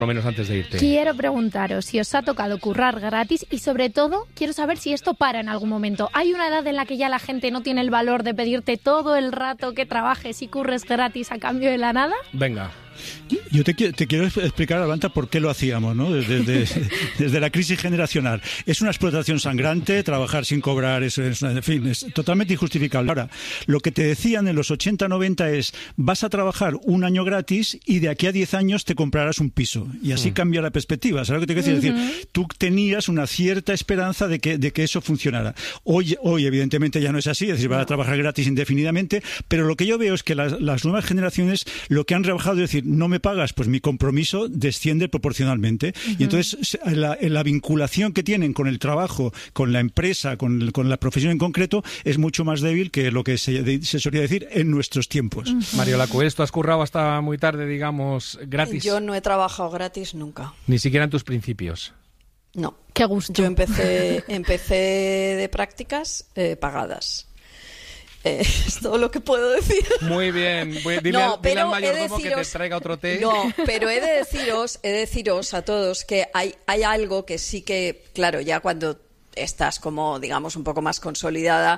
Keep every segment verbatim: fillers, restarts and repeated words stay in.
Por lo menos antes de irte. Quiero preguntaros si os ha tocado currar gratis y sobre todo quiero saber si esto para en algún momento. ¿Hay una edad en la que ya la gente no tiene el valor de pedirte todo el rato que trabajes y curres gratis a cambio de la nada? Venga. Yo te, te quiero explicar, Alvanta, por qué lo hacíamos, ¿no? Desde, desde, desde la crisis generacional. Es una explotación sangrante, trabajar sin cobrar, es, es, en fin, es totalmente injustificable. Ahora, lo que te decían en los ochenta noventa es, vas a trabajar un año gratis y de aquí a diez años te comprarás un piso. Y así mm. cambia la perspectiva. ¿Sabes lo que te quiero decir? Uh-huh. Es decir, tú tenías una cierta esperanza de que, de que eso funcionara. Hoy, hoy, evidentemente, ya no es así, es decir, vas a trabajar gratis indefinidamente, pero lo que yo veo es que las, las nuevas generaciones lo que han rebajado es decir, no me pagas, pues mi compromiso desciende proporcionalmente. Uh-huh. Y entonces la, la vinculación que tienen con el trabajo, con la empresa, con, con la profesión en concreto, es mucho más débil que lo que se, se solía decir en nuestros tiempos. Uh-huh. Mariola Cubells, ¿tú has currado hasta muy tarde, digamos, gratis? Yo no he trabajado gratis nunca. Ni siquiera en tus principios. No. Qué gusto. Yo empecé, empecé de prácticas eh, pagadas. Eh, es todo lo que puedo decir. Muy bien. Dile, no, al, dile al mayordomo deciros, que te traiga otro té. No, pero he de deciros, he de deciros a todos que hay, hay algo que sí que, claro, ya cuando estás como, digamos, un poco más consolidada,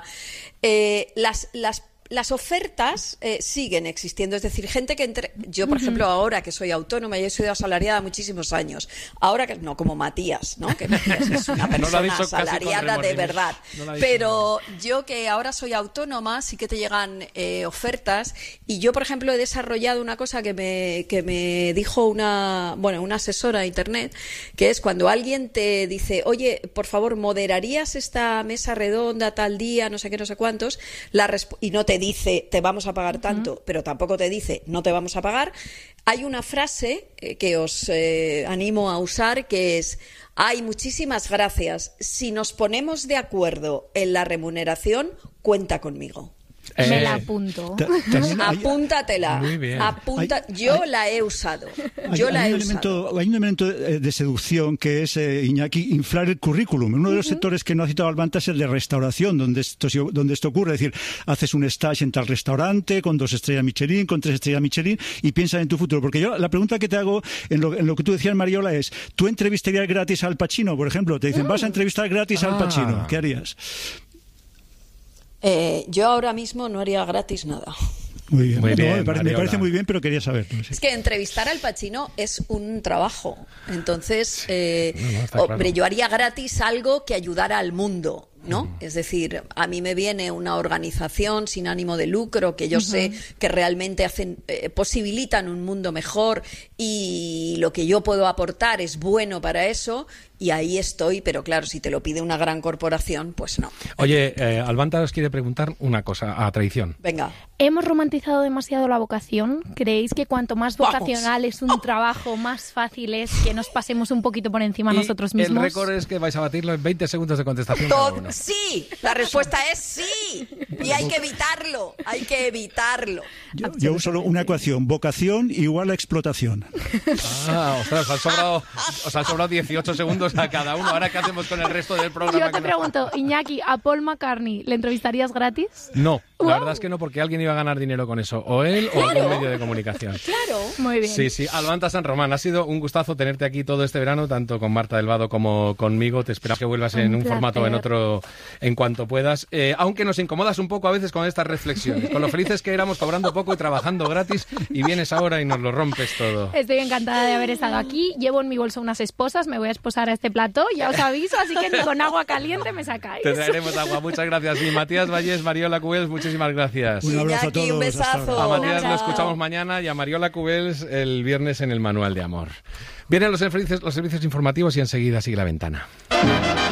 eh, las, las Las ofertas eh, siguen existiendo, es decir, gente que entre... Yo, por uh-huh. ejemplo, ahora que soy autónoma y he sido asalariada muchísimos años, ahora que no como Matías, ¿no? Que Matías es una persona no asalariada de verdad, no pero yo que ahora soy autónoma sí que te llegan eh, ofertas y yo, por ejemplo, he desarrollado una cosa que me que me dijo una bueno una asesora de internet, que es cuando alguien te dice, oye, por favor, moderarías esta mesa redonda tal día, no sé qué, no sé cuántos, la resp- y no te dice te vamos a pagar tanto, uh-huh. pero tampoco te dice no te vamos a pagar, hay una frase eh, que os eh, animo a usar que es: ay, muchísimas gracias, si nos ponemos de acuerdo en la remuneración, cuenta conmigo. Eh, Me la apunto. Ta, Apúntatela. Muy bien. Apunta, hay, yo hay, la he usado. Yo hay, la hay he un elemento, usado. Hay un elemento de, de seducción que es, eh, Iñaki, inflar el currículum. Uno de los uh-huh. sectores que no ha citado Alvanta es el de restauración, donde esto, donde esto ocurre. Es decir, haces un stage en tal restaurante con dos estrellas Michelin, con tres estrellas Michelin y piensas en tu futuro. Porque yo, la pregunta que te hago en lo, en lo que tú decías, Mariola, es: ¿tú entrevistarías gratis al Pacino, por ejemplo? Te dicen, vas a entrevistar gratis ah. al Pacino. ¿Qué harías? Eh, yo ahora mismo no haría gratis nada. Muy bien, muy bien no, me, parece, me parece muy bien, pero quería saber. No sé. Es que entrevistar al Pacino es un trabajo. Entonces, eh, no, no, hombre, claro. Yo haría gratis algo que ayudara al mundo, ¿no? Mm. Es decir, a mí me viene una organización sin ánimo de lucro que yo uh-huh. sé que realmente hacen, eh, posibilitan un mundo mejor y lo que yo puedo aportar es bueno para eso. Y ahí estoy, pero claro, si te lo pide una gran corporación, pues no. Oye, eh, Alvanta os quiere preguntar una cosa a traición. Venga. ¿Hemos romantizado demasiado la vocación? ¿Creéis que cuanto más vocacional Vamos. es un trabajo, más fácil es que nos pasemos un poquito por encima y nosotros mismos? El récord es que vais a batirlo en veinte segundos de contestación. Todo, cada uno. Sí, la respuesta es sí. Y hay que evitarlo, hay que evitarlo. Yo, yo uso una ecuación: vocación igual a explotación. Ah, ostras, os han sobrado, os han sobrado dieciocho segundos a cada uno. Ahora, ¿qué hacemos con el resto del programa? Yo te pregunto, no... Iñaki, ¿a Paul McCartney le entrevistarías gratis? No, wow. la verdad es que no, porque alguien iba a ganar dinero con eso. O él o claro. algún medio de comunicación. Claro. Muy bien. Sí, sí. Alvanta San Román, ha sido un gustazo tenerte aquí todo este verano, tanto con Marta del Vado como conmigo. Te esperamos que vuelvas un en un placer. formato o en otro en cuanto puedas. Eh, aunque nos incomodas un poco a veces con estas reflexiones, con lo felices que éramos cobrando poco y trabajando gratis, y vienes ahora y nos lo rompes todo. Estoy encantada de haber estado aquí. Llevo en mi bolso unas esposas, me voy a esposar a este plató, ya os aviso, así que ni con agua caliente me sacáis. Te traeremos agua, muchas gracias. Y Matías Vallés, Mariola Cubells, muchísimas gracias. Un abrazo a todos. Un besazo. A Matías lo escuchamos mañana y a Mariola Cubells el viernes en el Manual de Amor. Vienen los servicios, los servicios informativos y enseguida sigue La Ventana.